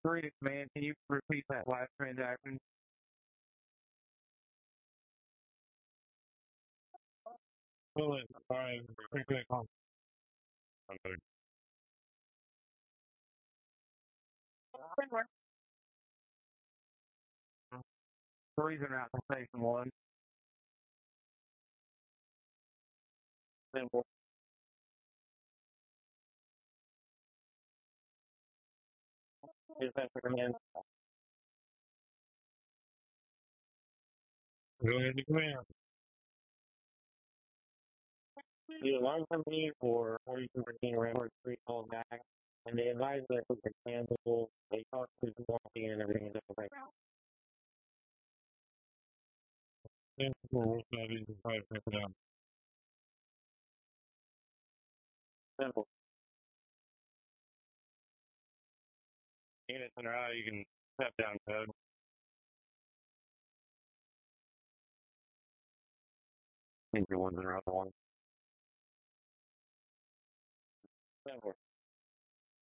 Greetings, man. Can you repeat that last transaction? Well, all right. Appreciate the call. The reason out to station one. Simple. Just have to come in. Go ahead and come in. The alarm company or you can bring around or three calls back. And they advise that if it's cancelable, they talk to the warranty and everything is okay. Simple. That is the price of it. Simple. Units in or out, you can step down code. Think your ones in or out the one. Simple.